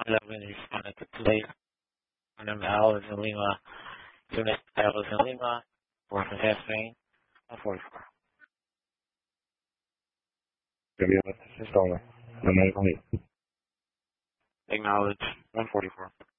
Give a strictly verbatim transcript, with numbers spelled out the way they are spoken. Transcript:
eleven responded to today. My name Al is in Lima. Unit L is in Lima. Fourth and half Spain. one forty-four. Gabriela, this is Dollar. I'm not only. Acknowledge. one forty-four.